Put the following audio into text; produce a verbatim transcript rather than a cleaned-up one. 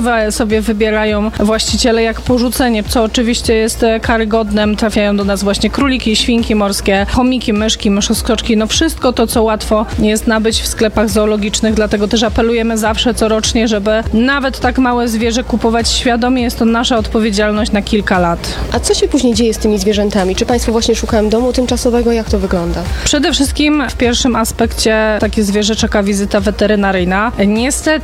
nowe sobie wybierają właściciele jak porzucenie, co oczywiście jest karygodne. Trafiają do nas właśnie króliki, świnki morskie, chomiki, myszki, myszoskoczki, no wszystko to, co łatwo jest nabyć w sklepach zoologicznych, dlatego też apelujemy zawsze corocznie, żeby nawet tak małe zwierzę kupować świadomie. Jest to nasza odpowiedzialność na kilka lat. A co się później dzieje z tymi zwierzętami? Czy Państwo właśnie szukają domu tymczasowego? Jak to wygląda? Przede wszystkim w pierwszym aspekcie takie zwierzę czeka wizyta weterynaryjna. Niestety